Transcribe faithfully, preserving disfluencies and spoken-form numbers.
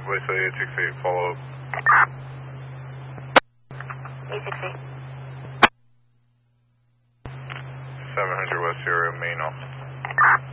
Lisa eight six eight, follow up. eight six eight. seven hundred West Sierra, main off.